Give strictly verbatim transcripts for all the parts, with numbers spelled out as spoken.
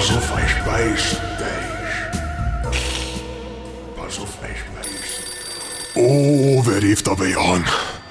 Pass auf, ich beiß dich. Pass auf, ich beiß. Oh, wer rief da bei an?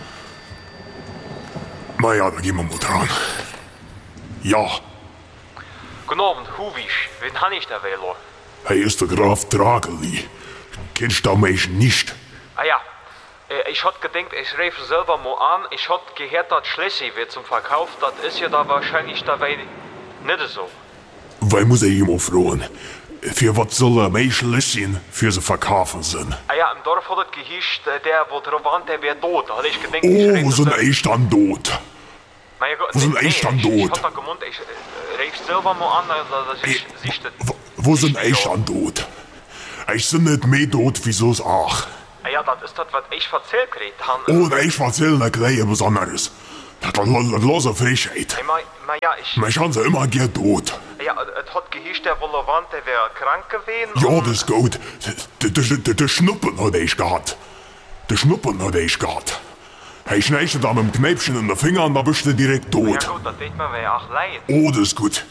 Na ja, da gehen wir mal dran. Ja. Guten Abend, Huwisch. Wen han ich da wähler? Hey, ist der Graf Drageli. Kennst du mich nicht? Ah ja, äh, ich hab gedacht, ich rief selber mal an. Ich hab gehört, dass Schlessi wird zum Verkauf. Das ist ja da wahrscheinlich dabei nicht so. Weil muss ich immer fragen, für was soll er mich Schlesschen für sie verkaufen sind? Ah ja, im Dorf hat es gehischt, der, wo drauf war, der wäre tot. Da hab ich gedacht, Oh, ich wo sind ich dann tot? Mein Gott, Wo sind nee, ich dann ich, tot? Ich hab da gemeint, ich äh, rief selber mal an, dass ich Hey, sich das... Wo, wo sind ich dann tot? Ich sind nicht mehr tot wie so's auch. Ah ja, das ist das, was ich erzählt gekriegt habe. Oh, ich erzähl nicht gleich etwas anderes. Das war lo- lose Frechheit. Hey, ma, ma ja, ich... Mich haben sie immer gern tot. Ja, es hat gehischt, der Vollevant, der wäre krank gewesen. Ja, und- das ist gut. Der, der, der, der Schnuppen hatte ich gehabt. Der Schnuppen hatte ich gehabt. Ich schneide da mit dem Knäpfchen in den Finger und da bist du direkt tot. Ja gut, das tut mir weh, auch leid. Oh, das ist gut.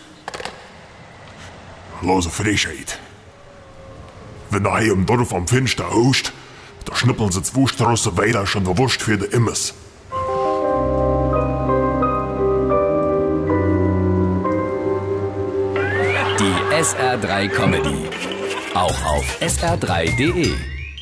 Lose Frechheit. Wenn du hier im Dorf am Finster haust, da schnippeln sie zwei Straßen weiter schon verwurscht für die Immes. Die S R drei Comedy. Auch auf S R drei punkt de.